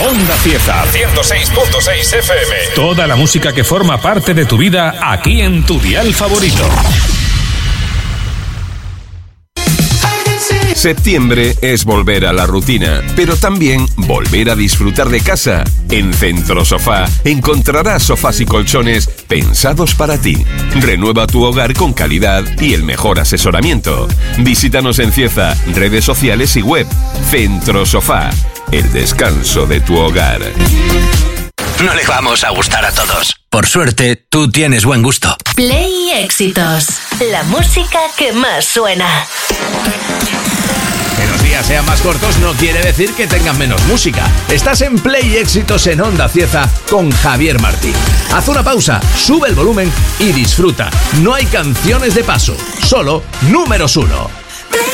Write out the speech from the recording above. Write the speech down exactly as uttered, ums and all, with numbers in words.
Onda Cieza, ciento seis punto seis F M. Toda la música que forma parte de tu vida aquí en tu dial favorito. Septiembre es volver a la rutina, pero también volver a disfrutar de casa. En Centro Sofá encontrarás sofás y colchones pensados para ti. Renueva tu hogar con calidad y el mejor asesoramiento. Visítanos en Cieza, redes sociales y web. Centro Sofá, el descanso de tu hogar. No le vamos a gustar a todos. Por suerte, tú tienes buen gusto. Play Éxitos, la música que más suena. Que los días sean más cortos no quiere decir que tengan menos música. Estás en Play Éxitos en Onda Cieza con Javier Martín. Haz una pausa, sube el volumen y disfruta. No hay canciones de paso, solo números uno.